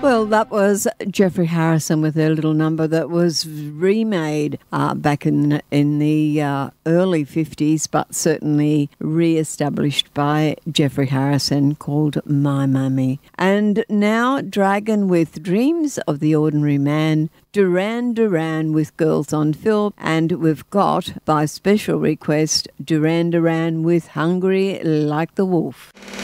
Well, that was Jeffrey Harrison with their little number that was remade back in the early 50s, but certainly re-established by Jeffrey Harrison, called My Mummy. And now Dragon with Dreams of the Ordinary Man, Duran Duran with Girls on Film, and we've got, by special request, Duran Duran with Hungry Like the Wolf.